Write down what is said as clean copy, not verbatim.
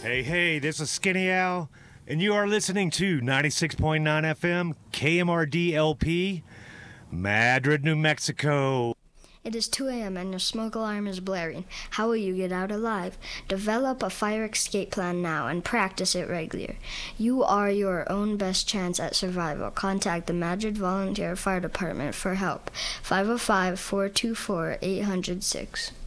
Hey, this is Skinny Al, and you are listening to 96.9 FM KMRD LP, Madrid, New Mexico. It is 2 a.m. and your smoke alarm is blaring. How will you get out alive? Develop a fire escape plan now and practice it regularly. You are your own best chance at survival. Contact the Madrid Volunteer Fire Department for help. 505-424-806.